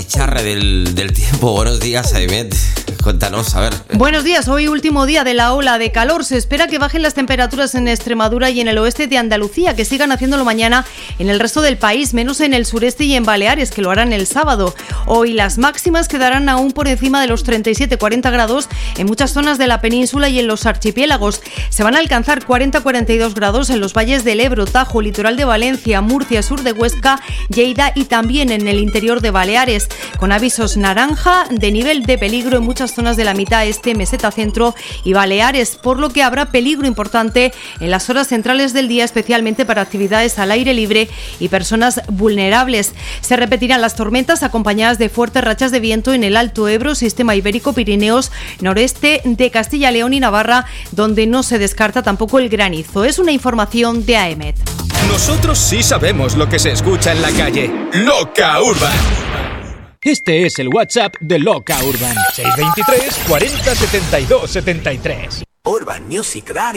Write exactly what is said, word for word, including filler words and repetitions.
chicharra del, del tiempo. Buenos días, Aimet. Cuéntanos, a ver. Buenos días, hoy último día de la ola de calor. Se espera que bajen las temperaturas en Extremadura y en el oeste de Andalucía, que sigan haciéndolo mañana en el resto del país, menos en el sureste y en Baleares, que lo harán el sábado. Hoy las máximas quedarán aún por encima de los treinta y siete a cuarenta grados en muchas zonas de la península y en los archipiélagos. Se van a alcanzar cuarenta a cuarenta y dos grados en los valles del Ebro, Tajo, litoral de Valencia, Murcia, sur de Huesca, Lleida y también en el interior de Baleares, con avisos naranja de nivel de peligro en muchas zonas de la mitad este, meseta centro y Baleares, por lo que habrá peligro importante en las horas centrales del día, especialmente para actividades al aire libre y personas vulnerables. Se repetirán las tormentas acompañadas de fuertes rachas de viento en el Alto Ebro, sistema ibérico, Pirineos, noreste de Castilla, León y Navarra, donde no se descarta tampoco el granizo. Es una información de A E M E T. Nosotros sí sabemos lo que se escucha en la calle. Loca Urban. Este es el WhatsApp de Loca Urban. seis dos tres, cuarenta, setenta y dos, setenta y tres. Urban Music Radio.